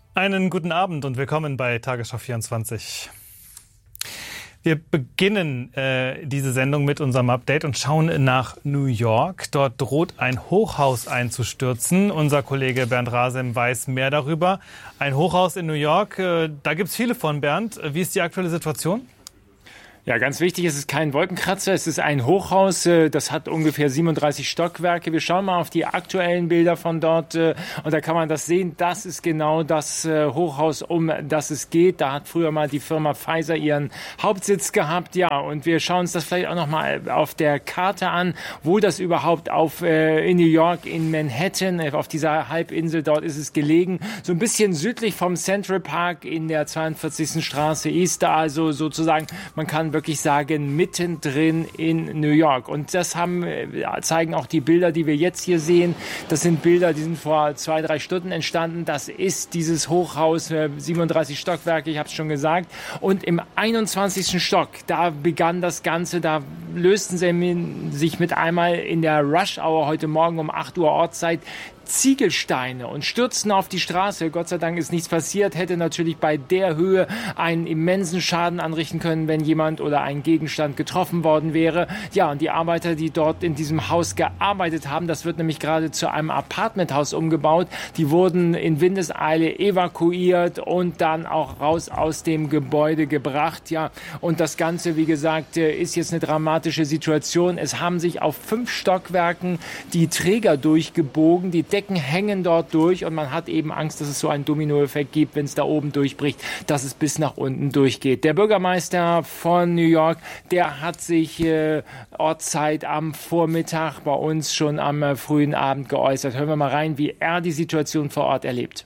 Einen guten Abend und willkommen bei Tagesschau 24. Wir beginnen diese Sendung mit unserem Update und schauen nach New York. Dort droht ein Hochhaus einzustürzen. Unser Kollege Bernd Rasem weiß mehr darüber. Ein Hochhaus in New York, da gibt es viele von, Bernd. Wie ist die aktuelle Situation? Ja, ganz wichtig, es ist kein Wolkenkratzer, es ist ein Hochhaus, das hat ungefähr 37 Stockwerke. Wir schauen mal auf die aktuellen Bilder von dort und da kann man das sehen. Das ist genau das Hochhaus, um das es geht. Da hat früher mal die Firma Pfizer ihren Hauptsitz gehabt. Ja, und wir schauen uns das vielleicht auch noch mal auf der Karte an, wo das überhaupt in New York, in Manhattan, auf dieser Halbinsel, dort ist es gelegen. So ein bisschen südlich vom Central Park in der 42. Straße East, also sozusagen, man kann wirklich sagen, mittendrin in New York. Und das zeigen auch die Bilder, die wir jetzt hier sehen. Das sind Bilder, die sind vor 2-3 Stunden entstanden. Das ist dieses Hochhaus, 37 Stockwerke, ich habe es schon gesagt. Und im 21. Stock, da begann das Ganze, da lösten sie sich mit einmal in der Rush-Hour heute Morgen um 8 Uhr Ortszeit Ziegelsteine und stürzten auf die Straße. Gott sei Dank ist nichts passiert, hätte natürlich bei der Höhe einen immensen Schaden anrichten können, wenn jemand oder ein Gegenstand getroffen worden wäre. Ja, und die Arbeiter, die dort in diesem Haus gearbeitet haben, das wird nämlich gerade zu einem Apartmenthaus umgebaut, die wurden in Windeseile evakuiert und dann auch raus aus dem Gebäude gebracht. Ja, und das Ganze, wie gesagt, ist jetzt eine dramatische Situation. Es haben sich auf 5 Stockwerken die Träger durchgebogen, die Decken hängen dort durch und man hat eben Angst, dass es so einen Dominoeffekt gibt, wenn es da oben durchbricht, dass es bis nach unten durchgeht. Der Bürgermeister von New York, der hat sich Ortszeit am Vormittag bei uns schon am frühen Abend geäußert. Hören wir mal rein, wie er die Situation vor Ort erlebt.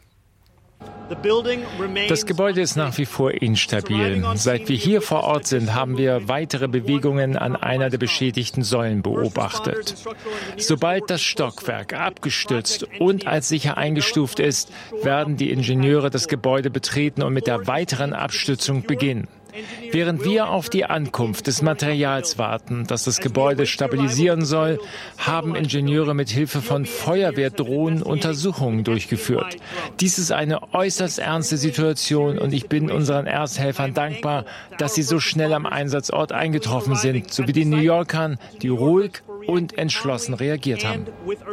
Das Gebäude ist nach wie vor instabil. Seit wir hier vor Ort sind, haben wir weitere Bewegungen an einer der beschädigten Säulen beobachtet. Sobald das Stockwerk abgestützt und als sicher eingestuft ist, werden die Ingenieure das Gebäude betreten und mit der weiteren Abstützung beginnen. Während wir auf die Ankunft des Materials warten, das das Gebäude stabilisieren soll, haben Ingenieure mit Hilfe von Feuerwehrdrohnen Untersuchungen durchgeführt. Dies ist eine äußerst ernste Situation und ich bin unseren Ersthelfern dankbar, dass sie so schnell am Einsatzort eingetroffen sind, sowie den New Yorkern, die ruhig und entschlossen reagiert haben.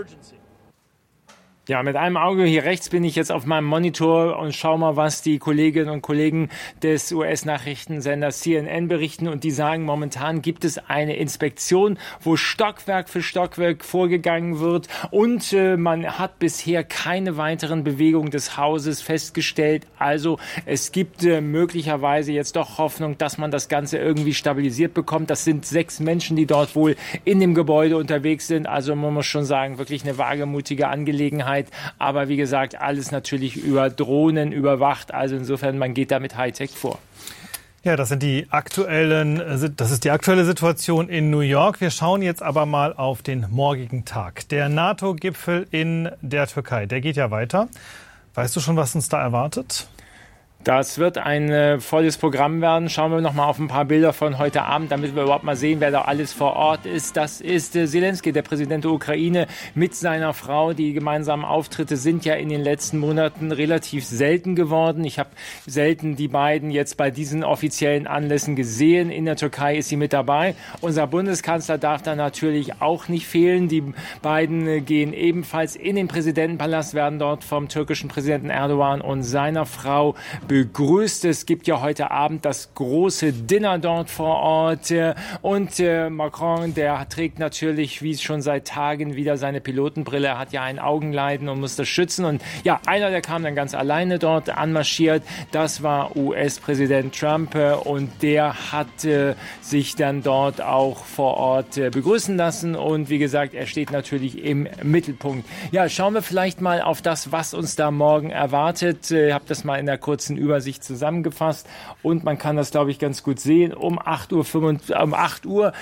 Ja, mit einem Auge hier rechts bin ich jetzt auf meinem Monitor und schau mal, was die Kolleginnen und Kollegen des US-Nachrichtensenders CNN berichten. Und die sagen, momentan gibt es eine Inspektion, wo Stockwerk für Stockwerk vorgegangen wird. Und man hat bisher keine weiteren Bewegungen des Hauses festgestellt. Also es gibt möglicherweise jetzt doch Hoffnung, dass man das Ganze irgendwie stabilisiert bekommt. Das sind 6 Menschen, die dort wohl in dem Gebäude unterwegs sind. Also man muss schon sagen, wirklich eine wagemutige Angelegenheit. Aber wie gesagt, alles natürlich über Drohnen überwacht. Also insofern, man geht da mit Hightech vor. Ja, das ist die aktuelle Situation in New York. Wir schauen jetzt aber mal auf den morgigen Tag. Der NATO-Gipfel in der Türkei, der geht ja weiter. Weißt du schon, was uns da erwartet? Das wird ein volles Programm werden. Schauen wir noch mal auf ein paar Bilder von heute Abend, damit wir überhaupt mal sehen, wer da alles vor Ort ist. Das ist Zelensky, der Präsident der Ukraine, mit seiner Frau. Die gemeinsamen Auftritte sind ja in den letzten Monaten relativ selten geworden. Ich habe selten die beiden jetzt bei diesen offiziellen Anlässen gesehen. In der Türkei ist sie mit dabei. Unser Bundeskanzler darf da natürlich auch nicht fehlen. Die beiden gehen ebenfalls in den Präsidentenpalast, werden dort vom türkischen Präsidenten Erdogan und seiner Frau begrüßt. Es gibt ja heute Abend das große Dinner dort vor Ort und Macron, der trägt natürlich, wie schon seit Tagen, wieder seine Pilotenbrille. Er hat ja ein Augenleiden und muss das schützen. Und ja, einer, der kam dann ganz alleine dort anmarschiert, das war US-Präsident Trump und der hat sich dann dort auch vor Ort begrüßen lassen und wie gesagt, er steht natürlich im Mittelpunkt. Ja, schauen wir vielleicht mal auf das, was uns da morgen erwartet. Ich habe das mal in der kurzen Übersicht zusammengefasst und man kann das, glaube ich, ganz gut sehen. Um 8 Uhr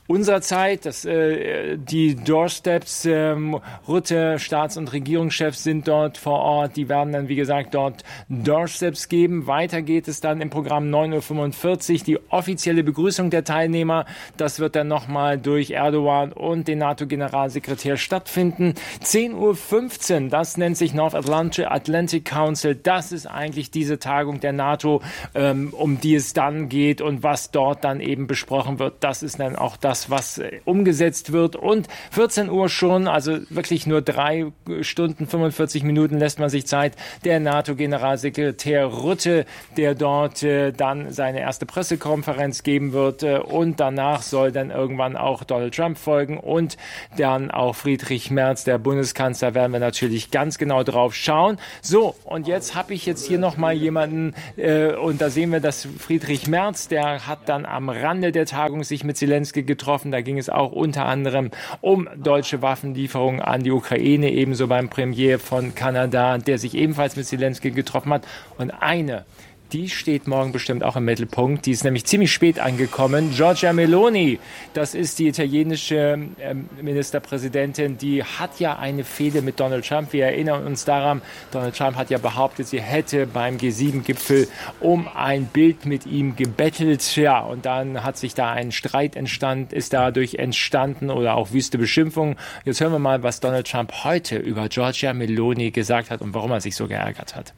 unserer Zeit. Die Doorsteps, Rutte, Staats- und Regierungschefs sind dort vor Ort. Die werden dann, wie gesagt, dort Doorsteps geben. Weiter geht es dann im Programm 9:45 Uhr. Die offizielle Begrüßung der Teilnehmer, das wird dann nochmal durch Erdogan und den NATO-Generalsekretär stattfinden. 10:15 Uhr, das nennt sich North Atlantic Council. Das ist eigentlich diese Tagung der NATO, um die es dann geht und was dort dann eben besprochen wird. Das ist dann auch das, was umgesetzt wird. Und 14 Uhr schon, also wirklich nur 3 Stunden, 45 Minuten lässt man sich Zeit, der NATO-Generalsekretär Rutte, der dort dann seine erste Pressekonferenz geben wird. Und danach soll dann irgendwann auch Donald Trump folgen und dann auch Friedrich Merz, der Bundeskanzler, werden wir natürlich ganz genau drauf schauen. So, und jetzt habe ich jetzt hier nochmal jemanden, und da sehen wir, dass Friedrich Merz, der hat dann am Rande der Tagung sich mit Zelensky getroffen. Da ging es auch unter anderem um deutsche Waffenlieferungen an die Ukraine, ebenso beim Premier von Kanada, der sich ebenfalls mit Zelensky getroffen hat. Und die steht morgen bestimmt auch im Mittelpunkt. Die ist nämlich ziemlich spät angekommen. Giorgia Meloni, das ist die italienische Ministerpräsidentin, die hat ja eine Fehde mit Donald Trump. Wir erinnern uns daran, Donald Trump hat ja behauptet, sie hätte beim G7-Gipfel um ein Bild mit ihm gebettelt. Ja, und dann hat sich da ein Streit ist dadurch entstanden oder auch wüste Beschimpfungen. Jetzt hören wir mal, was Donald Trump heute über Giorgia Meloni gesagt hat und warum er sich so geärgert hat.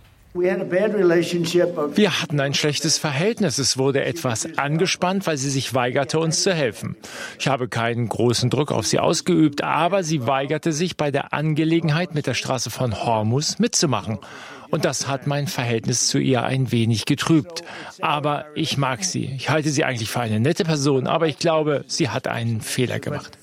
Wir hatten ein schlechtes Verhältnis. Es wurde etwas angespannt, weil sie sich weigerte, uns zu helfen. Ich habe keinen großen Druck auf sie ausgeübt, aber sie weigerte sich, bei der Angelegenheit mit der Straße von Hormuz mitzumachen. Und das hat mein Verhältnis zu ihr ein wenig getrübt. Aber ich mag sie. Ich halte sie eigentlich für eine nette Person, aber ich glaube, sie hat einen Fehler gemacht.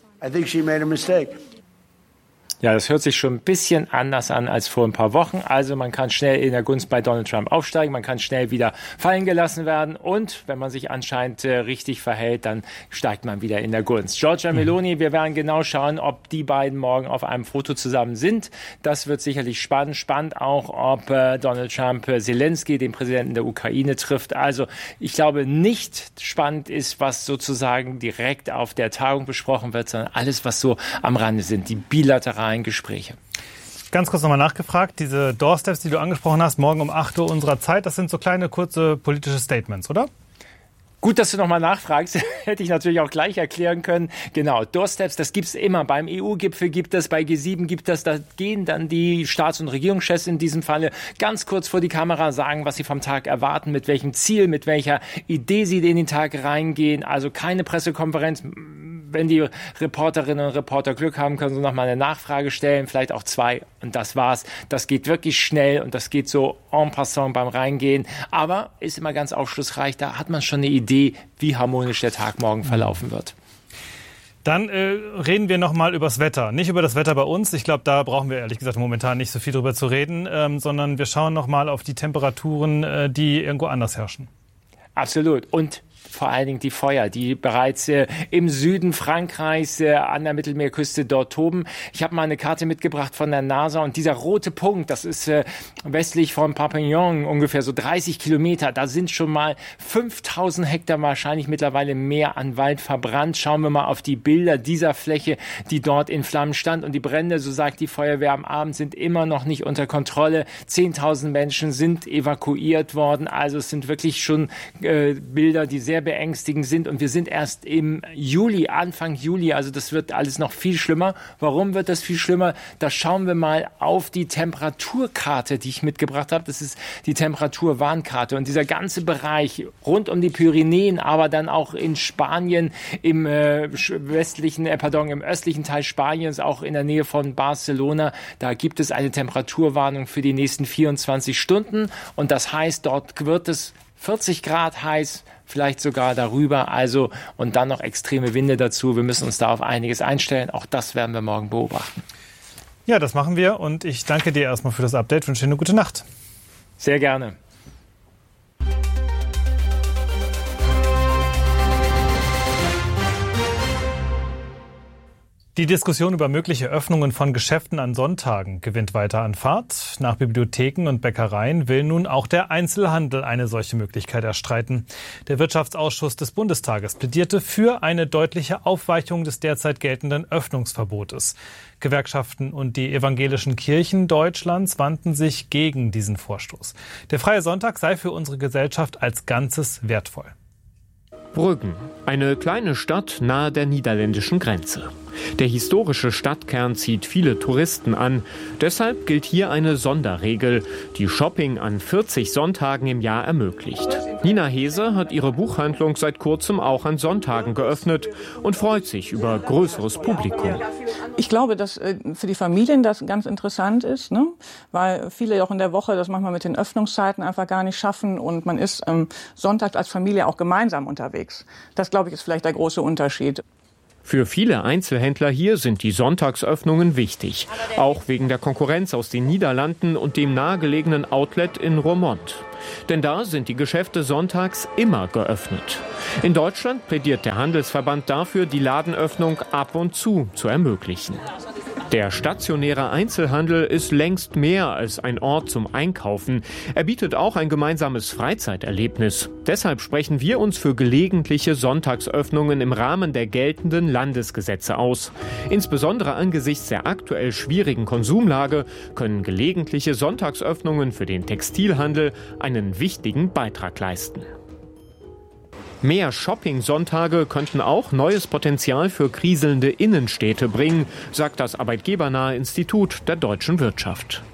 Ja, das hört sich schon ein bisschen anders an als vor ein paar Wochen. Also man kann schnell in der Gunst bei Donald Trump aufsteigen, man kann schnell wieder fallen gelassen werden und wenn man sich anscheinend richtig verhält, dann steigt man wieder in der Gunst. Giorgia Meloni, wir werden genau schauen, ob die beiden morgen auf einem Foto zusammen sind. Das wird sicherlich spannend. Spannend auch, ob Donald Trump Zelensky, den Präsidenten der Ukraine, trifft. Also ich glaube, nicht spannend ist, was sozusagen direkt auf der Tagung besprochen wird, sondern alles, was so am Rande sind, die bilateralen Gespräche. Ganz kurz nochmal nachgefragt, diese Doorsteps, die du angesprochen hast, morgen um 8 Uhr unserer Zeit, das sind so kleine, kurze politische Statements, oder? Gut, dass du nochmal nachfragst. Hätte ich natürlich auch gleich erklären können. Genau, Doorsteps, das gibt's immer. Beim EU-Gipfel gibt es, bei G7 gibt es, da gehen dann die Staats- und Regierungschefs in diesem Falle ganz kurz vor die Kamera, sagen, was sie vom Tag erwarten, mit welchem Ziel, mit welcher Idee sie in den Tag reingehen. Also keine Pressekonferenz. Wenn die Reporterinnen und Reporter Glück haben, können sie noch mal eine Nachfrage stellen, vielleicht auch 2 und das war's. Das geht wirklich schnell und das geht so en passant beim Reingehen, aber ist immer ganz aufschlussreich. Da hat man schon eine Idee, wie harmonisch der Tag morgen verlaufen wird. Dann reden wir noch mal übers Wetter. Nicht über das Wetter bei uns. Ich glaube, da brauchen wir ehrlich gesagt momentan nicht so viel drüber zu reden, sondern wir schauen noch mal auf die Temperaturen, die irgendwo anders herrschen. Absolut. Und vor allen Dingen die Feuer, die bereits im Süden Frankreichs an der Mittelmeerküste dort toben. Ich habe mal eine Karte mitgebracht von der NASA und dieser rote Punkt, das ist westlich von Perpignan, ungefähr so 30 Kilometer. Da sind schon mal 5000 Hektar, wahrscheinlich mittlerweile mehr an Wald verbrannt. Schauen wir mal auf die Bilder dieser Fläche, die dort in Flammen stand. Und die Brände, so sagt die Feuerwehr am Abend, sind immer noch nicht unter Kontrolle. 10.000 Menschen sind evakuiert worden. Also es sind wirklich schon Bilder, die sehr beängstigend sind und wir sind erst im Juli, Anfang Juli, also das wird alles noch viel schlimmer. Warum wird das viel schlimmer? Da schauen wir mal auf die Temperaturkarte, die ich mitgebracht habe. Das ist die Temperaturwarnkarte und dieser ganze Bereich rund um die Pyrenäen, aber dann auch in Spanien, im im östlichen Teil Spaniens, auch in der Nähe von Barcelona, da gibt es eine Temperaturwarnung für die nächsten 24 Stunden und das heißt, dort wird es 40 Grad heiß, vielleicht sogar darüber, also und dann noch extreme Winde dazu. Wir müssen uns da auf einiges einstellen. Auch das werden wir morgen beobachten. Ja, das machen wir und ich danke dir erstmal für das Update. Wünsche dir eine gute Nacht. Sehr gerne. Die Diskussion über mögliche Öffnungen von Geschäften an Sonntagen gewinnt weiter an Fahrt. Nach Bibliotheken und Bäckereien will nun auch der Einzelhandel eine solche Möglichkeit erstreiten. Der Wirtschaftsausschuss des Bundestages plädierte für eine deutliche Aufweichung des derzeit geltenden Öffnungsverbotes. Gewerkschaften und die evangelischen Kirchen Deutschlands wandten sich gegen diesen Vorstoß. Der freie Sonntag sei für unsere Gesellschaft als Ganzes wertvoll. Brüggen, eine kleine Stadt nahe der niederländischen Grenze. Der historische Stadtkern zieht viele Touristen an. Deshalb gilt hier eine Sonderregel, die Shopping an 40 Sonntagen im Jahr ermöglicht. Nina Hese hat ihre Buchhandlung seit kurzem auch an Sonntagen geöffnet und freut sich über größeres Publikum. Ich glaube, dass für die Familien das ganz interessant ist, ne? Weil viele auch in der Woche das manchmal mit den Öffnungszeiten einfach gar nicht schaffen und man ist sonntags als Familie auch gemeinsam unterwegs. Das, glaube ich, ist vielleicht der große Unterschied. Für viele Einzelhändler hier sind die Sonntagsöffnungen wichtig, auch wegen der Konkurrenz aus den Niederlanden und dem nahegelegenen Outlet in Roermond. Denn da sind die Geschäfte sonntags immer geöffnet. In Deutschland plädiert der Handelsverband dafür, die Ladenöffnung ab und zu ermöglichen. Der stationäre Einzelhandel ist längst mehr als ein Ort zum Einkaufen. Er bietet auch ein gemeinsames Freizeiterlebnis. Deshalb sprechen wir uns für gelegentliche Sonntagsöffnungen im Rahmen der geltenden Landesgesetze aus. Insbesondere angesichts der aktuell schwierigen Konsumlage können gelegentliche Sonntagsöffnungen für den Textilhandel einen wichtigen Beitrag leisten. Mehr Shopping-Sonntage könnten auch neues Potenzial für kriselnde Innenstädte bringen, sagt das arbeitgebernahe Institut der deutschen Wirtschaft.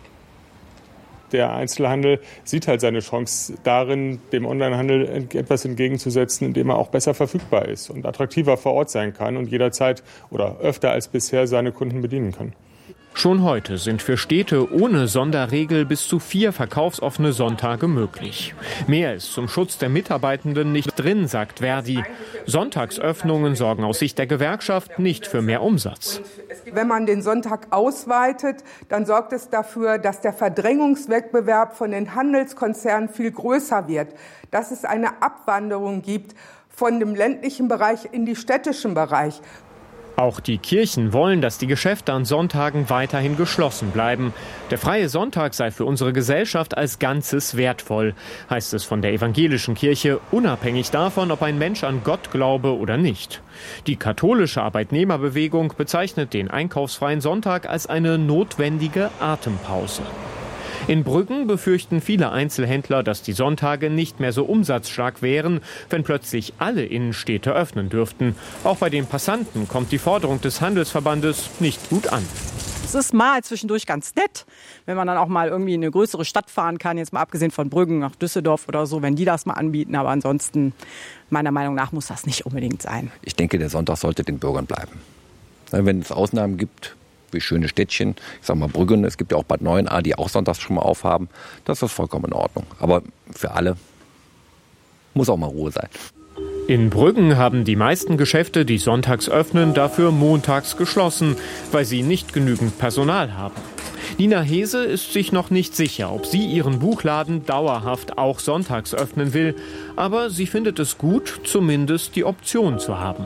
Der Einzelhandel sieht halt seine Chance darin, dem Onlinehandel etwas entgegenzusetzen, indem er auch besser verfügbar ist und attraktiver vor Ort sein kann und jederzeit oder öfter als bisher seine Kunden bedienen kann. Schon heute sind für Städte ohne Sonderregel bis zu 4 verkaufsoffene Sonntage möglich. Mehr ist zum Schutz der Mitarbeitenden nicht drin, sagt Verdi. Sonntagsöffnungen sorgen aus Sicht der Gewerkschaft nicht für mehr Umsatz. Wenn man den Sonntag ausweitet, dann sorgt es dafür, dass der Verdrängungswettbewerb von den Handelskonzernen viel größer wird, dass es eine Abwanderung gibt von dem ländlichen Bereich in den städtischen Bereich. Auch die Kirchen wollen, dass die Geschäfte an Sonntagen weiterhin geschlossen bleiben. Der freie Sonntag sei für unsere Gesellschaft als Ganzes wertvoll, heißt es von der evangelischen Kirche, unabhängig davon, ob ein Mensch an Gott glaube oder nicht. Die katholische Arbeitnehmerbewegung bezeichnet den einkaufsfreien Sonntag als eine notwendige Atempause. In Brüggen befürchten viele Einzelhändler, dass die Sonntage nicht mehr so umsatzstark wären, wenn plötzlich alle Innenstädte öffnen dürften. Auch bei den Passanten kommt die Forderung des Handelsverbandes nicht gut an. Es ist mal zwischendurch ganz nett, wenn man dann auch mal irgendwie in eine größere Stadt fahren kann, jetzt mal abgesehen von Brüggen nach Düsseldorf oder so, wenn die das mal anbieten. Aber ansonsten, meiner Meinung nach, muss das nicht unbedingt sein. Ich denke, der Sonntag sollte den Bürgern bleiben. Wenn es Ausnahmen gibt, wie schöne Städtchen, ich sag mal Brüggen, es gibt ja auch Bad Neuenahr, die auch sonntags schon mal aufhaben, das ist vollkommen in Ordnung. Aber für alle muss auch mal Ruhe sein. In Brüggen haben die meisten Geschäfte, die sonntags öffnen, dafür montags geschlossen, weil sie nicht genügend Personal haben. Nina Hese ist sich noch nicht sicher, ob sie ihren Buchladen dauerhaft auch sonntags öffnen will, aber sie findet es gut, zumindest die Option zu haben.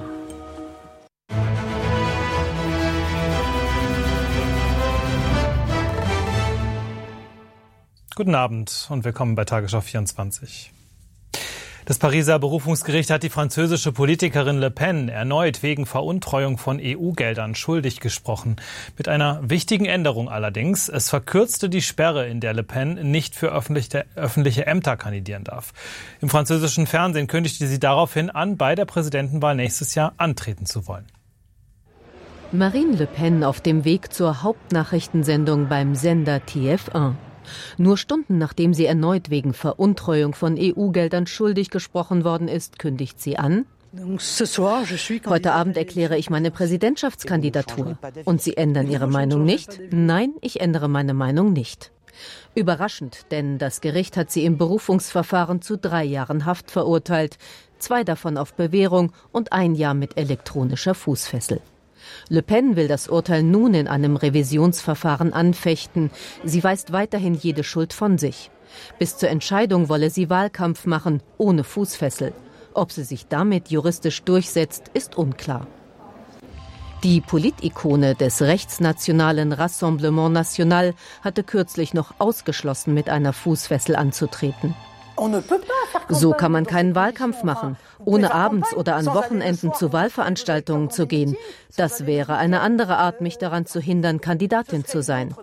Guten Abend und willkommen bei Tagesschau 24. Das Pariser Berufungsgericht hat die französische Politikerin Le Pen erneut wegen Veruntreuung von EU-Geldern schuldig gesprochen. Mit einer wichtigen Änderung allerdings. Es verkürzte die Sperre, in der Le Pen nicht für öffentliche Ämter kandidieren darf. Im französischen Fernsehen kündigte sie daraufhin an, bei der Präsidentenwahl nächstes Jahr antreten zu wollen. Marine Le Pen auf dem Weg zur Hauptnachrichtensendung beim Sender TF1. Nur Stunden nachdem sie erneut wegen Veruntreuung von EU-Geldern schuldig gesprochen worden ist, kündigt sie an: Heute Abend erkläre ich meine Präsidentschaftskandidatur. Und Sie ändern Ihre Meinung nicht? Nein, ich ändere meine Meinung nicht. Überraschend, denn das Gericht hat sie im Berufungsverfahren zu 3 Jahren Haft verurteilt, 2 davon auf Bewährung und 1 Jahr mit elektronischer Fußfessel. Le Pen will das Urteil nun in einem Revisionsverfahren anfechten. Sie weist weiterhin jede Schuld von sich. Bis zur Entscheidung wolle sie Wahlkampf machen, ohne Fußfessel. Ob sie sich damit juristisch durchsetzt, ist unklar. Die Politikone des rechtsnationalen Rassemblement National hatte kürzlich noch ausgeschlossen, mit einer Fußfessel anzutreten. So kann man keinen Wahlkampf machen, ohne abends oder an Wochenenden zu Wahlveranstaltungen zu gehen. Das wäre eine andere Art, mich daran zu hindern, Kandidatin zu sein.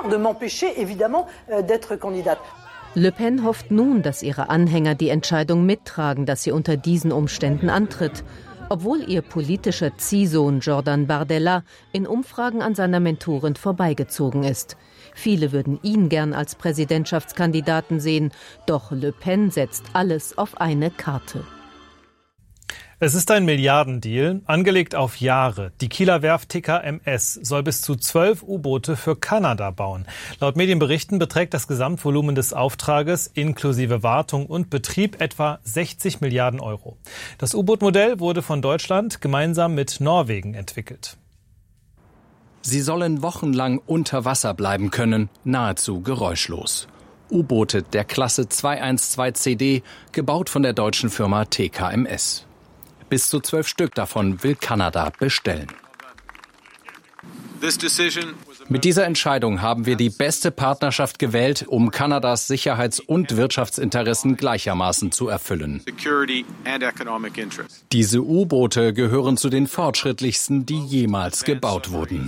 Le Pen hofft nun, dass ihre Anhänger die Entscheidung mittragen, dass sie unter diesen Umständen antritt. Obwohl ihr politischer Ziehsohn Jordan Bardella in Umfragen an seiner Mentorin vorbeigezogen ist. Viele würden ihn gern als Präsidentschaftskandidaten sehen, doch Le Pen setzt alles auf eine Karte. Es ist ein Milliardendeal, angelegt auf Jahre. Die Kieler Werft TKMS soll bis zu 12 U-Boote für Kanada bauen. Laut Medienberichten beträgt das Gesamtvolumen des Auftrages inklusive Wartung und Betrieb etwa 60 Milliarden Euro. Das U-Boot-Modell wurde von Deutschland gemeinsam mit Norwegen entwickelt. Sie sollen wochenlang unter Wasser bleiben können, nahezu geräuschlos. U-Boote der Klasse 212CD, gebaut von der deutschen Firma TKMS. Bis zu 12 Stück davon will Kanada bestellen. Mit dieser Entscheidung haben wir die beste Partnerschaft gewählt, um Kanadas Sicherheits- und Wirtschaftsinteressen gleichermaßen zu erfüllen. Diese U-Boote gehören zu den fortschrittlichsten, die jemals gebaut wurden.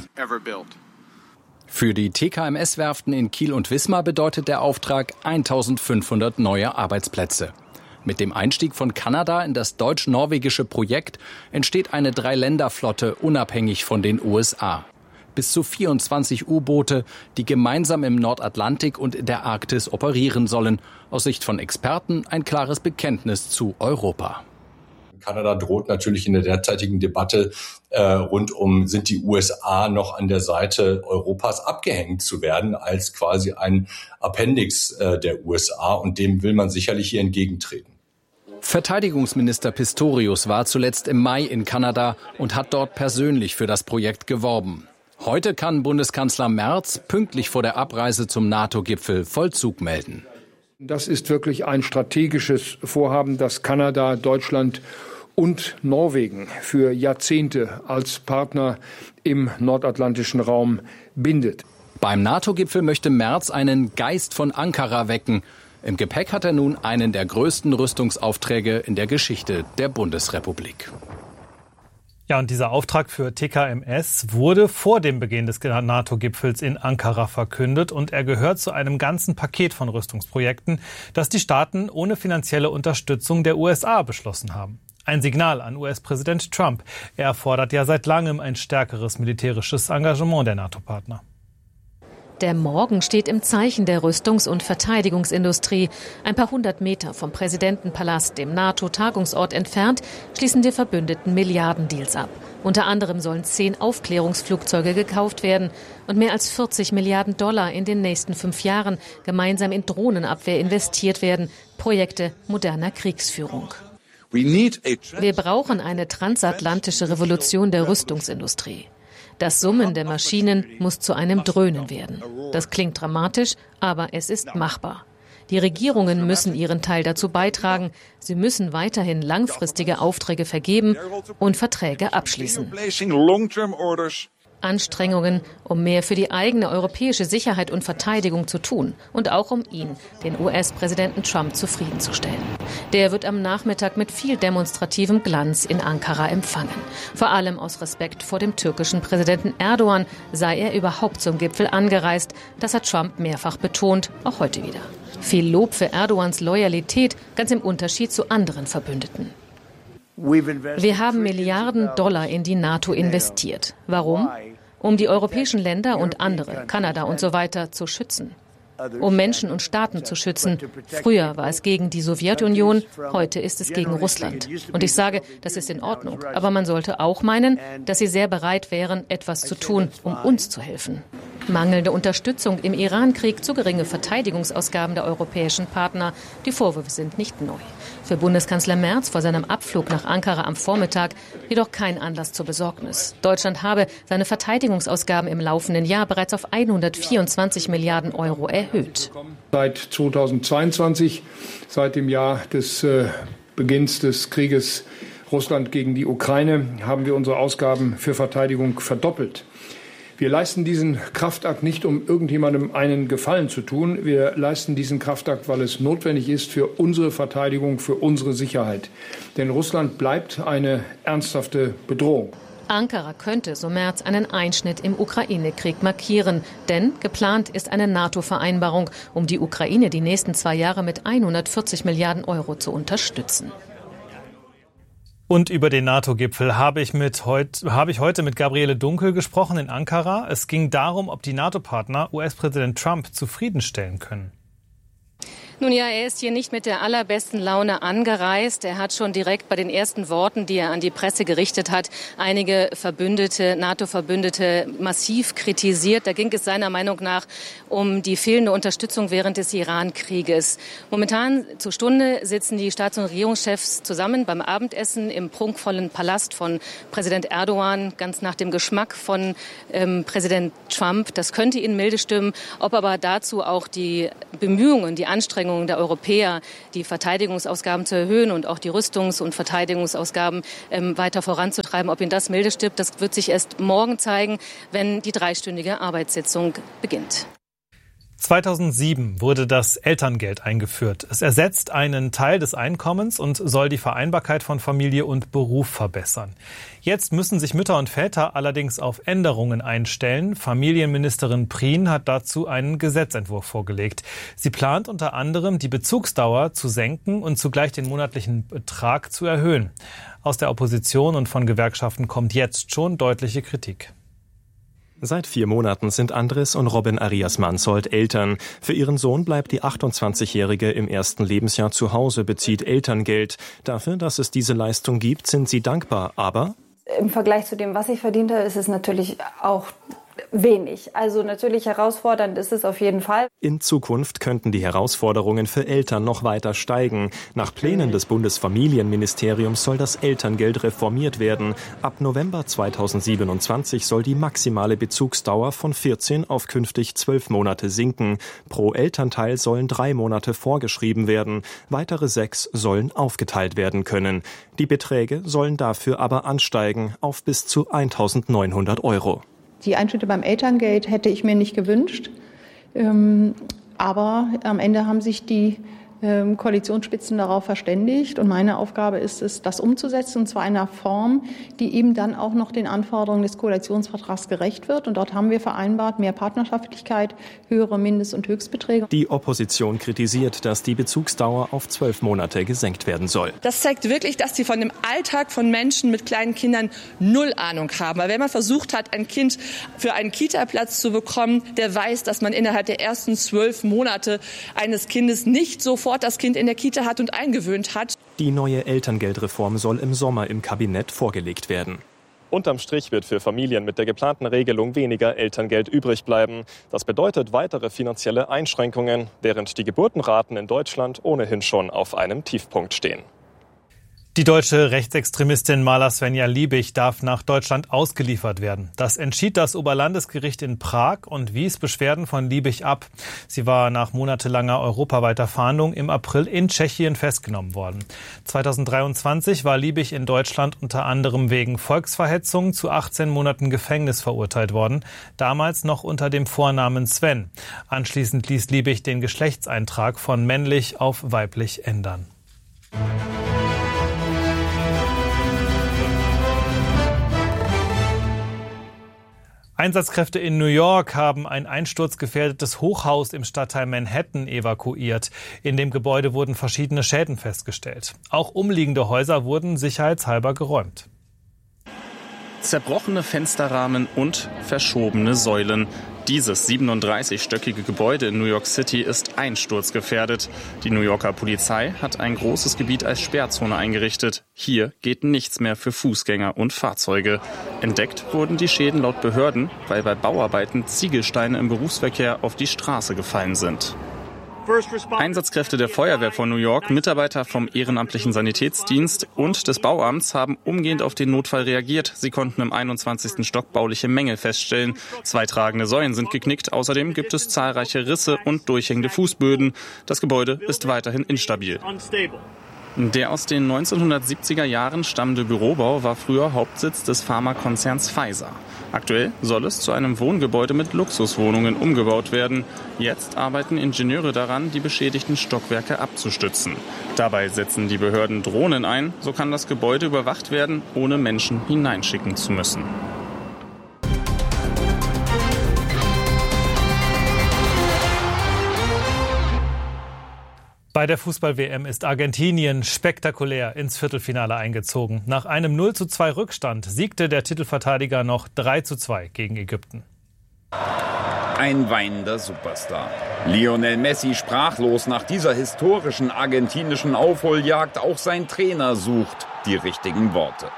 Für die TKMS-Werften in Kiel und Wismar bedeutet der Auftrag 1500 neue Arbeitsplätze. Mit dem Einstieg von Kanada in das deutsch-norwegische Projekt entsteht eine Dreiländerflotte unabhängig von den USA. Bis zu 24 U-Boote, die gemeinsam im Nordatlantik und in der Arktis operieren sollen. Aus Sicht von Experten ein klares Bekenntnis zu Europa. Kanada droht natürlich in der derzeitigen Debatte rund um, sind die USA noch an der Seite Europas abgehängt zu werden, als quasi ein Appendix der USA. Und dem will man sicherlich hier entgegentreten. Verteidigungsminister Pistorius war zuletzt im Mai in Kanada und hat dort persönlich für das Projekt geworben. Heute kann Bundeskanzler Merz pünktlich vor der Abreise zum NATO-Gipfel Vollzug melden. Das ist wirklich ein strategisches Vorhaben, das Kanada, Deutschland und Norwegen für Jahrzehnte als Partner im nordatlantischen Raum bindet. Beim NATO-Gipfel möchte Merz einen Geist von Ankara wecken. Im Gepäck hat er nun einen der größten Rüstungsaufträge in der Geschichte der Bundesrepublik. Ja, und dieser Auftrag für TKMS wurde vor dem Beginn des NATO-Gipfels in Ankara verkündet und er gehört zu einem ganzen Paket von Rüstungsprojekten, das die Staaten ohne finanzielle Unterstützung der USA beschlossen haben. Ein Signal an US-Präsident Trump. Er fordert ja seit langem ein stärkeres militärisches Engagement der NATO-Partner. Der Morgen steht im Zeichen der Rüstungs- und Verteidigungsindustrie. Ein paar hundert Meter vom Präsidentenpalast, dem NATO-Tagungsort entfernt, schließen die Verbündeten Milliardendeals ab. Unter anderem sollen 10 Aufklärungsflugzeuge gekauft werden und mehr als 40 Milliarden Dollar in den nächsten 5 Jahren gemeinsam in Drohnenabwehr investiert werden. Projekte moderner Kriegsführung. Wir brauchen eine transatlantische Revolution der Rüstungsindustrie. Das Summen der Maschinen muss zu einem Dröhnen werden. Das klingt dramatisch, aber es ist machbar. Die Regierungen müssen ihren Teil dazu beitragen. Sie müssen weiterhin langfristige Aufträge vergeben und Verträge abschließen. Anstrengungen, um mehr für die eigene europäische Sicherheit und Verteidigung zu tun und auch um ihn, den US-Präsidenten Trump, zufriedenzustellen. Der wird am Nachmittag mit viel demonstrativem Glanz in Ankara empfangen. Vor allem aus Respekt vor dem türkischen Präsidenten Erdogan sei er überhaupt zum Gipfel angereist. Das hat Trump mehrfach betont, auch heute wieder. Viel Lob für Erdogans Loyalität, ganz im Unterschied zu anderen Verbündeten. Wir haben Milliarden Dollar in die NATO investiert. Warum? Um die europäischen Länder und andere, Kanada und so weiter, zu schützen. Um Menschen und Staaten zu schützen. Früher war es gegen die Sowjetunion, heute ist es gegen Russland. Und ich sage, das ist in Ordnung. Aber man sollte auch meinen, dass sie sehr bereit wären, etwas zu tun, um uns zu helfen. Mangelnde Unterstützung im Iran-Krieg, zu geringe Verteidigungsausgaben der europäischen Partner. Die Vorwürfe sind nicht neu. Für Bundeskanzler Merz vor seinem Abflug nach Ankara am Vormittag jedoch kein Anlass zur Besorgnis. Deutschland habe seine Verteidigungsausgaben im laufenden Jahr bereits auf 124 Milliarden Euro erhöht. Seit 2022, seit dem Jahr des Beginns des Krieges Russland gegen die Ukraine haben wir unsere Ausgaben für Verteidigung verdoppelt. Wir leisten diesen Kraftakt nicht, um irgendjemandem einen Gefallen zu tun. Wir leisten diesen Kraftakt, weil es notwendig ist für unsere Verteidigung, für unsere Sicherheit. Denn Russland bleibt eine ernsthafte Bedrohung. Ankara könnte, so Merz, einen Einschnitt im Ukraine-Krieg markieren. Denn geplant ist eine NATO-Vereinbarung, um die Ukraine die nächsten 2 Jahre mit 140 Milliarden Euro zu unterstützen. Und über den NATO-Gipfel habe ich heute mit Gabriele Dunkel gesprochen in Ankara. Es ging darum, ob die NATO-Partner US-Präsident Trump zufriedenstellen können. Nun ja, er ist hier nicht mit der allerbesten Laune angereist. Er hat schon direkt bei den ersten Worten, die er an die Presse gerichtet hat, einige NATO-Verbündete massiv kritisiert. Da ging es seiner Meinung nach um die fehlende Unterstützung während des Iran-Krieges. Momentan zur Stunde sitzen die Staats- und Regierungschefs zusammen beim Abendessen im prunkvollen Palast von Präsident Erdogan, ganz nach dem Geschmack von Präsident Trump. Das könnte ihn milde stimmen. Ob aber dazu auch die Bemühungen, die Anstrengungen der Europäer, die Verteidigungsausgaben zu erhöhen und auch die Rüstungs- und Verteidigungsausgaben weiter voranzutreiben. Ob ihn das milde stimmt, das wird sich erst morgen zeigen, wenn die 3-stündige Arbeitssitzung beginnt. 2007 wurde das Elterngeld eingeführt. Es ersetzt einen Teil des Einkommens und soll die Vereinbarkeit von Familie und Beruf verbessern. Jetzt müssen sich Mütter und Väter allerdings auf Änderungen einstellen. Familienministerin Prien hat dazu einen Gesetzentwurf vorgelegt. Sie plant unter anderem, die Bezugsdauer zu senken und zugleich den monatlichen Betrag zu erhöhen. Aus der Opposition und von Gewerkschaften kommt jetzt schon deutliche Kritik. Seit 4 Monaten sind Andres und Robin Arias Mansold Eltern. Für ihren Sohn bleibt die 28-Jährige im ersten Lebensjahr zu Hause, bezieht Elterngeld. Dafür, dass es diese Leistung gibt, sind sie dankbar. Aber im Vergleich zu dem, was ich verdient habe, ist es natürlich auch wenig. Also natürlich herausfordernd ist es auf jeden Fall. In Zukunft könnten die Herausforderungen für Eltern noch weiter steigen. Nach Plänen des Bundesfamilienministeriums soll das Elterngeld reformiert werden. Ab November 2027 soll die maximale Bezugsdauer von 14 auf künftig 12 Monate sinken. Pro Elternteil sollen 3 Monate vorgeschrieben werden. Weitere 6 sollen aufgeteilt werden können. Die Beträge sollen dafür aber ansteigen auf bis zu 1.900 Euro. Die Einschnitte beim Elterngeld hätte ich mir nicht gewünscht. Aber am Ende haben sich die Koalitionsspitzen darauf verständigt. Und meine Aufgabe ist es, das umzusetzen, und zwar in einer Form, die eben dann auch noch den Anforderungen des Koalitionsvertrags gerecht wird. Und dort haben wir vereinbart, mehr Partnerschaftlichkeit, höhere Mindest- und Höchstbeträge. Die Opposition kritisiert, dass die Bezugsdauer auf 12 Monate gesenkt werden soll. Das zeigt wirklich, dass sie von dem Alltag von Menschen mit kleinen Kindern null Ahnung haben. Weil wenn man versucht hat, ein Kind für einen Kita-Platz zu bekommen, der weiß, dass man innerhalb der ersten 12 Monate eines Kindes nicht sofort das Kind in der Kita hat und eingewöhnt hat. Die neue Elterngeldreform soll im Sommer im Kabinett vorgelegt werden. Unterm Strich wird für Familien mit der geplanten Regelung weniger Elterngeld übrig bleiben. Das bedeutet weitere finanzielle Einschränkungen, während die Geburtenraten in Deutschland ohnehin schon auf einem Tiefpunkt stehen. Die deutsche Rechtsextremistin Mala Svenja Liebig darf nach Deutschland ausgeliefert werden. Das entschied das Oberlandesgericht in Prag und wies Beschwerden von Liebig ab. Sie war nach monatelanger europaweiter Fahndung im April in Tschechien festgenommen worden. 2023 war Liebig in Deutschland unter anderem wegen Volksverhetzung zu 18 Monaten Gefängnis verurteilt worden, damals noch unter dem Vornamen Sven. Anschließend ließ Liebig den Geschlechtseintrag von männlich auf weiblich ändern. Einsatzkräfte in New York haben ein einsturzgefährdetes Hochhaus im Stadtteil Manhattan evakuiert. In dem Gebäude wurden verschiedene Schäden festgestellt. Auch umliegende Häuser wurden sicherheitshalber geräumt. Zerbrochene Fensterrahmen und verschobene Säulen. Dieses 37-stöckige Gebäude in New York City ist einsturzgefährdet. Die New Yorker Polizei hat ein großes Gebiet als Sperrzone eingerichtet. Hier geht nichts mehr für Fußgänger und Fahrzeuge. Entdeckt wurden die Schäden laut Behörden, weil bei Bauarbeiten Ziegelsteine im Berufsverkehr auf die Straße gefallen sind. Einsatzkräfte der Feuerwehr von New York, Mitarbeiter vom ehrenamtlichen Sanitätsdienst und des Bauamts haben umgehend auf den Notfall reagiert. Sie konnten im 21. Stock bauliche Mängel feststellen. 2 tragende Säulen sind geknickt. Außerdem gibt es zahlreiche Risse und durchhängende Fußböden. Das Gebäude ist weiterhin instabil. Der aus den 1970er Jahren stammende Bürobau war früher Hauptsitz des Pharmakonzerns Pfizer. Aktuell soll es zu einem Wohngebäude mit Luxuswohnungen umgebaut werden. Jetzt arbeiten Ingenieure daran, die beschädigten Stockwerke abzustützen. Dabei setzen die Behörden Drohnen ein. So kann das Gebäude überwacht werden, ohne Menschen hineinschicken zu müssen. Bei der Fußball-WM ist Argentinien spektakulär ins Viertelfinale eingezogen. Nach einem 0:2 Rückstand siegte der Titelverteidiger noch 3:2 gegen Ägypten. Ein weinender Superstar. Lionel Messi sprachlos nach dieser historischen argentinischen Aufholjagd. Auch sein Trainer sucht die richtigen Worte.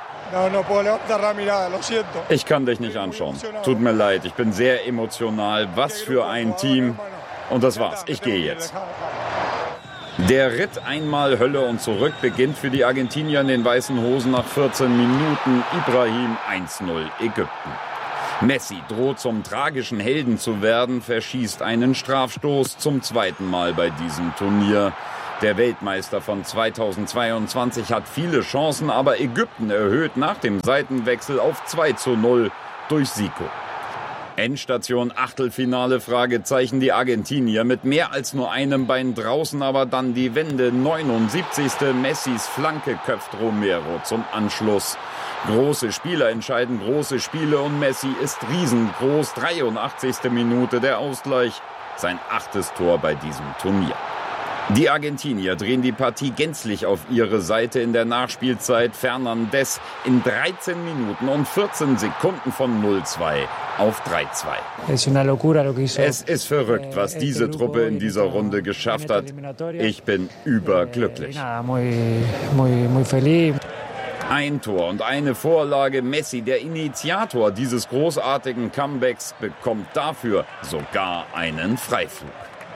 Ich kann dich nicht anschauen. Tut mir leid, ich bin sehr emotional. Was für ein Team. Und das war's. Ich gehe jetzt. Der Ritt einmal Hölle und zurück beginnt für die Argentinier in den weißen Hosen nach 14 Minuten. Ibrahim 1:0 Ägypten. Messi droht zum tragischen Helden zu werden, verschießt einen Strafstoß zum zweiten Mal bei diesem Turnier. Der Weltmeister von 2022 hat viele Chancen, aber Ägypten erhöht nach dem Seitenwechsel auf 2:0 durch Zico. Endstation Achtelfinale, Fragezeichen, die Argentinier mit mehr als nur einem Bein draußen, aber dann die Wende. 79. Messis Flanke köpft Romero zum Anschluss. Große Spieler entscheiden große Spiele und Messi ist riesengroß. 83. Minute der Ausgleich, sein 8. Tor bei diesem Turnier. Die Argentinier drehen die Partie gänzlich auf ihre Seite in der Nachspielzeit. Fernandes in 13 Minuten und 14 Sekunden von 0:2 auf 3:2. Es ist verrückt, was diese Truppe in dieser Runde geschafft hat. Ich bin überglücklich. Ein Tor und eine Vorlage. Messi, der Initiator dieses großartigen Comebacks, bekommt dafür sogar einen Freiflug.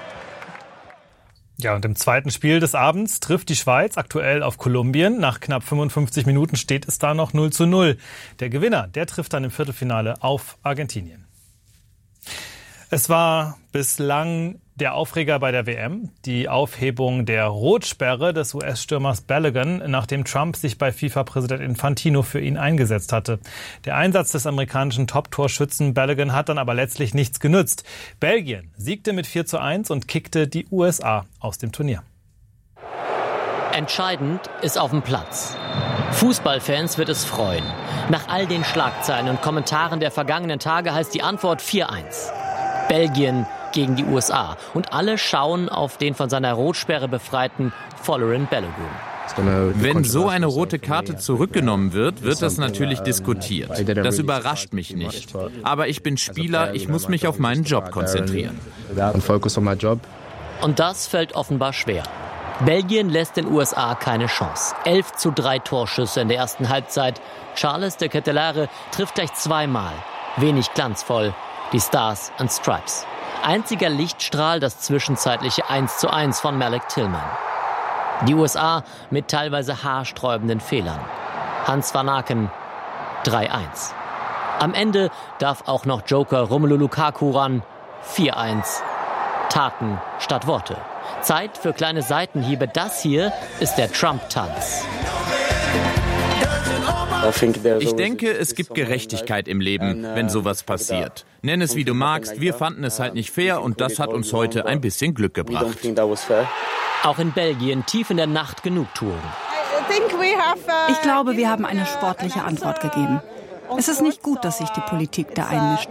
Ja, und im zweiten Spiel des Abends trifft die Schweiz aktuell auf Kolumbien. Nach knapp 55 Minuten steht es da noch 0:0. Der Gewinner, der trifft dann im Viertelfinale auf Argentinien. Es war bislang der Aufreger bei der WM, die Aufhebung der Rotsperre des US-Stürmers Balogun, nachdem Trump sich bei FIFA-Präsident Infantino für ihn eingesetzt hatte. Der Einsatz des amerikanischen Top-Torschützen Balogun hat dann aber letztlich nichts genützt. Belgien siegte mit 4:1 und kickte die USA aus dem Turnier. Entscheidend ist auf dem Platz. Fußballfans wird es freuen. Nach all den Schlagzeilen und Kommentaren der vergangenen Tage heißt die Antwort 4:1. Belgien gegen die USA. Und alle schauen auf den von seiner Rotsperre befreiten Folarin Balogun. Wenn so eine rote Karte zurückgenommen wird, wird das natürlich diskutiert. Das überrascht mich nicht. Aber ich bin Spieler, ich muss mich auf meinen Job konzentrieren. Und das fällt offenbar schwer. Belgien lässt den USA keine Chance. 11:3 Torschüsse in der ersten Halbzeit. Charles de Ketelaere trifft gleich zweimal. Wenig glanzvoll. Die Stars and Stripes. Einziger Lichtstrahl das zwischenzeitliche 1:1 von Malik Tillman. Die USA mit teilweise haarsträubenden Fehlern. Hans van Aken 3:1. Am Ende darf auch noch Joker Romelu Lukaku ran. 4:1. Taten statt Worte. Zeit für kleine Seitenhiebe. Das hier ist der Trump-Tanz. Ich denke, es gibt Gerechtigkeit im Leben, wenn sowas passiert. Nenn es wie du magst, wir fanden es halt nicht fair und das hat uns heute ein bisschen Glück gebracht. Auch in Belgien tief in der Nacht Genugtuung. Ich glaube, wir haben eine sportliche Antwort gegeben. Es ist nicht gut, dass sich die Politik da einmischt.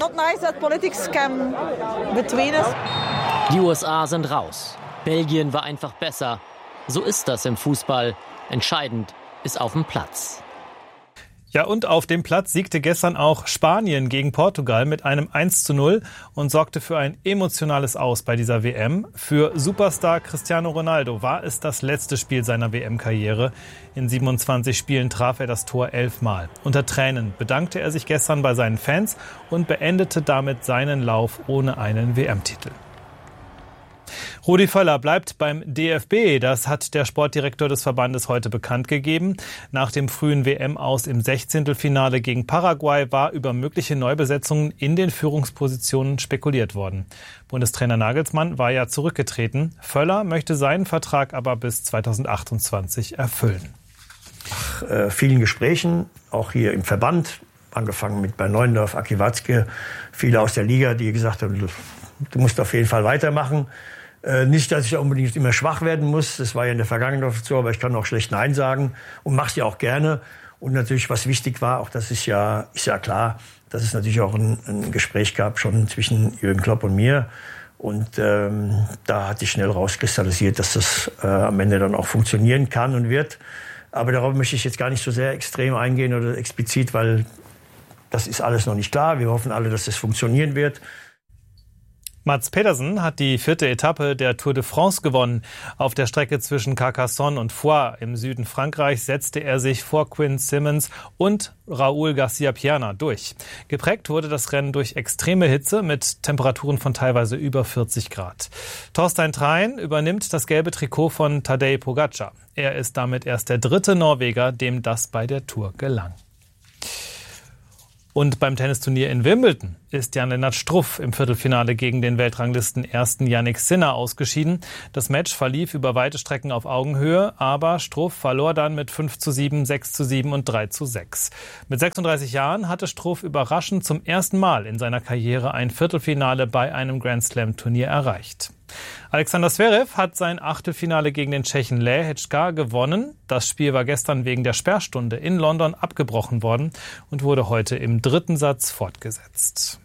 Die USA sind raus. Belgien war einfach besser. So ist das im Fußball. Entscheidend ist auf dem Platz. Ja, und auf dem Platz siegte gestern auch Spanien gegen Portugal mit einem 1:0 und sorgte für ein emotionales Aus bei dieser WM. Für Superstar Cristiano Ronaldo war es das letzte Spiel seiner WM-Karriere. In 27 Spielen traf er das Tor 11 Mal. Unter Tränen bedankte er sich gestern bei seinen Fans und beendete damit seinen Lauf ohne einen WM-Titel. Rudi Völler bleibt beim DFB. Das hat der Sportdirektor des Verbandes heute bekannt gegeben. Nach dem frühen WM-Aus im 16. gegen Paraguay war über mögliche Neubesetzungen in den Führungspositionen spekuliert worden. Bundestrainer Nagelsmann war ja zurückgetreten. Völler möchte seinen Vertrag aber bis 2028 erfüllen. Nach vielen Gesprächen, auch hier im Verband, angefangen mit bei Neuendorf, Aki Watzke, viele aus der Liga, die gesagt haben, du musst auf jeden Fall weitermachen. Nicht, dass ich unbedingt immer schwach werden muss, das war ja in der Vergangenheit so, aber ich kann auch schlecht Nein sagen und mache es ja auch gerne. Und natürlich, was wichtig war, auch das ist ja klar, dass es natürlich auch ein Gespräch gab schon zwischen Jürgen Klopp und mir. Und da hat sich schnell rauskristallisiert, dass das am Ende dann auch funktionieren kann und wird. Aber darauf möchte ich jetzt gar nicht so sehr extrem eingehen oder explizit, weil das ist alles noch nicht klar. Wir hoffen alle, dass das funktionieren wird. Mats Pedersen hat die 4. Etappe der Tour de France gewonnen. Auf der Strecke zwischen Carcassonne und Foix im Süden Frankreichs setzte er sich vor Quinn Simmons und Raúl García Piana durch. Geprägt wurde das Rennen durch extreme Hitze mit Temperaturen von teilweise über 40 Grad. Thorstein Trein übernimmt das gelbe Trikot von Tadej Pogačar. Er ist damit erst der 3. Norweger, dem das bei der Tour gelang. Und beim Tennisturnier in Wimbledon ist Jan-Lennart Struff im Viertelfinale gegen den Weltranglisten-Ersten Yannick Sinner ausgeschieden. Das Match verlief über weite Strecken auf Augenhöhe, aber Struff verlor dann mit 5:7, 6:7 und 3:6. Mit 36 Jahren hatte Struff überraschend zum ersten Mal in seiner Karriere ein Viertelfinale bei einem Grand-Slam-Turnier erreicht. Alexander Zverev hat sein Achtelfinale gegen den Tschechen Lehečka gewonnen. Das Spiel war gestern wegen der Sperrstunde in London abgebrochen worden und wurde heute im 3. Satz fortgesetzt.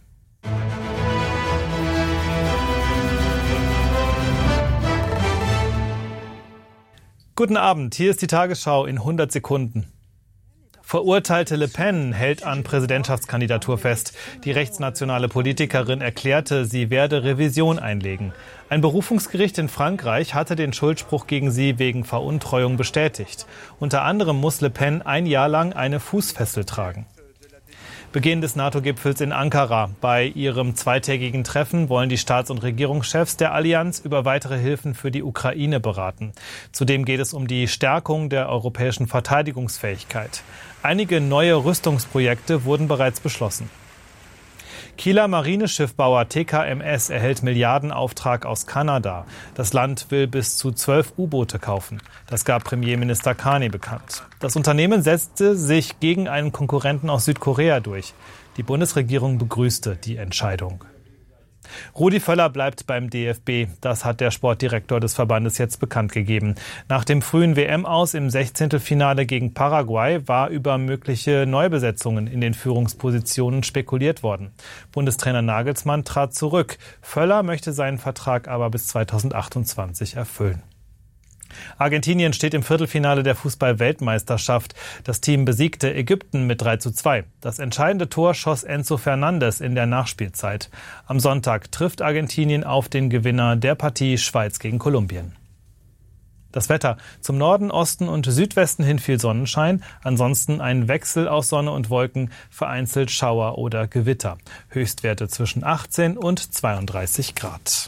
Guten Abend, hier ist die Tagesschau in 100 Sekunden. Verurteilte Le Pen hält an Präsidentschaftskandidatur fest. Die rechtsnationale Politikerin erklärte, sie werde Revision einlegen. Ein Berufungsgericht in Frankreich hatte den Schuldspruch gegen sie wegen Veruntreuung bestätigt. Unter anderem muss Le Pen ein Jahr lang eine Fußfessel tragen. Beginn des NATO-Gipfels in Ankara. Bei ihrem zweitägigen Treffen wollen die Staats- und Regierungschefs der Allianz über weitere Hilfen für die Ukraine beraten. Zudem geht es um die Stärkung der europäischen Verteidigungsfähigkeit. Einige neue Rüstungsprojekte wurden bereits beschlossen. Kieler Marineschiffbauer TKMS erhält Milliardenauftrag aus Kanada. Das Land will bis zu 12 U-Boote kaufen. Das gab Premierminister Carney bekannt. Das Unternehmen setzte sich gegen einen Konkurrenten aus Südkorea durch. Die Bundesregierung begrüßte die Entscheidung. Rudi Völler bleibt beim DFB. Das hat der Sportdirektor des Verbandes jetzt bekannt gegeben. Nach dem frühen WM-Aus im 16. gegen Paraguay war über mögliche Neubesetzungen in den Führungspositionen spekuliert worden. Bundestrainer Nagelsmann trat zurück. Völler möchte seinen Vertrag aber bis 2028 erfüllen. Argentinien steht im Viertelfinale der Fußball-Weltmeisterschaft. Das Team besiegte Ägypten mit 3:2. Das entscheidende Tor schoss Enzo Fernandes in der Nachspielzeit. Am Sonntag trifft Argentinien auf den Gewinner der Partie Schweiz gegen Kolumbien. Das Wetter. Zum Norden, Osten und Südwesten hin viel Sonnenschein. Ansonsten ein Wechsel aus Sonne und Wolken, vereinzelt Schauer oder Gewitter. Höchstwerte zwischen 18 und 32 Grad.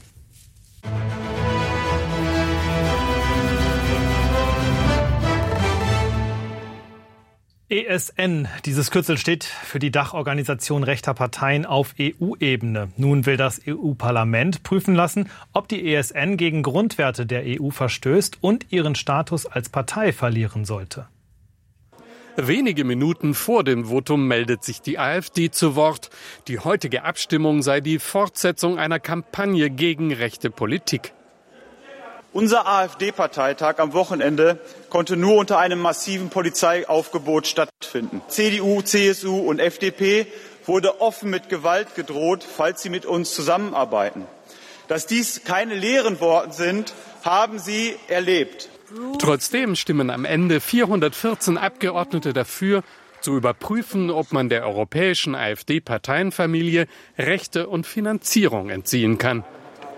ESN, dieses Kürzel steht für die Dachorganisation rechter Parteien auf EU-Ebene. Nun will das EU-Parlament prüfen lassen, ob die ESN gegen Grundwerte der EU verstößt und ihren Status als Partei verlieren sollte. Wenige Minuten vor dem Votum meldet sich die AfD zu Wort. Die heutige Abstimmung sei die Fortsetzung einer Kampagne gegen rechte Politik. Unser AfD-Parteitag am Wochenende konnte nur unter einem massiven Polizeiaufgebot stattfinden. CDU, CSU und FDP wurde offen mit Gewalt gedroht, falls sie mit uns zusammenarbeiten. Dass dies keine leeren Worte sind, haben sie erlebt. Trotzdem stimmen am Ende 414 Abgeordnete dafür, zu überprüfen, ob man der europäischen AfD-Parteienfamilie Rechte und Finanzierung entziehen kann.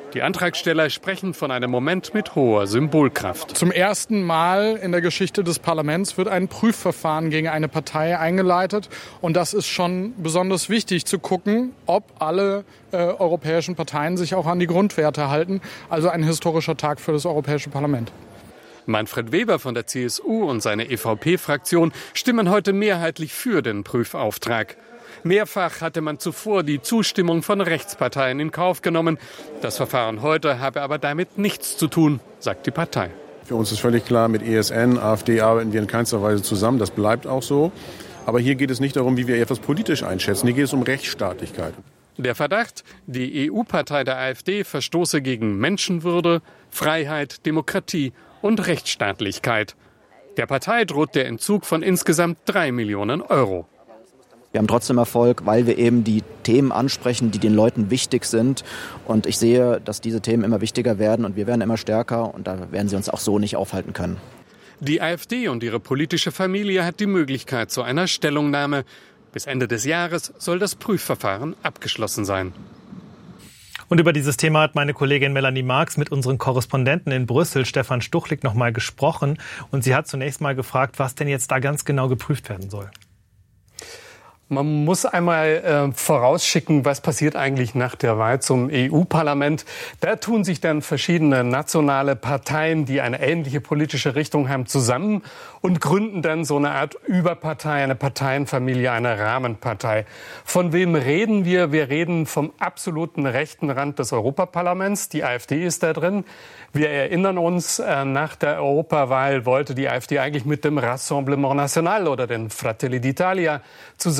Die Antragsteller sprechen von einem Moment mit hoher Symbolkraft. Zum ersten Mal in der Geschichte des Parlaments wird ein Prüfverfahren gegen eine Partei eingeleitet. Und das ist schon besonders wichtig zu gucken, ob alle europäischen Parteien sich auch an die Grundwerte halten. Also ein historischer Tag für das Europäische Parlament. Manfred Weber von der CSU und seine EVP-Fraktion stimmen heute mehrheitlich für den Prüfauftrag. Mehrfach hatte man zuvor die Zustimmung von Rechtsparteien in Kauf genommen. Das Verfahren heute habe aber damit nichts zu tun, sagt die Partei. Für uns ist völlig klar, mit ESN, AfD arbeiten wir in keinster Weise zusammen. Das bleibt auch so. Aber hier geht es nicht darum, wie wir etwas politisch einschätzen. Hier geht es um Rechtsstaatlichkeit. Der Verdacht, die EU-Partei der AfD verstoße gegen Menschenwürde, Freiheit, Demokratie und Rechtsstaatlichkeit. Der Partei droht der Entzug von insgesamt 3 Millionen Euro. Wir haben trotzdem Erfolg, weil wir eben die Themen ansprechen, die den Leuten wichtig sind. Und ich sehe, dass diese Themen immer wichtiger werden und wir werden immer stärker. Und da werden sie uns auch so nicht aufhalten können. Die AfD und ihre politische Familie hat die Möglichkeit zu einer Stellungnahme. Bis Ende des Jahres soll das Prüfverfahren abgeschlossen sein. Und über dieses Thema hat meine Kollegin Melanie Marx mit unseren Korrespondenten in Brüssel, Stefan Stuchlik, noch mal gesprochen. Und sie hat zunächst mal gefragt, was denn jetzt da ganz genau geprüft werden soll. Man muss einmal vorausschicken, was passiert eigentlich nach der Wahl zum EU-Parlament. Da tun sich dann verschiedene nationale Parteien, die eine ähnliche politische Richtung haben, zusammen und gründen dann so eine Art Überpartei, eine Parteienfamilie, eine Rahmenpartei. Von wem reden wir? Wir reden vom absoluten rechten Rand des Europaparlaments. Die AfD ist da drin. Wir erinnern uns, nach der Europawahl wollte die AfD eigentlich mit dem Rassemblement National oder den Fratelli d'Italia zusammen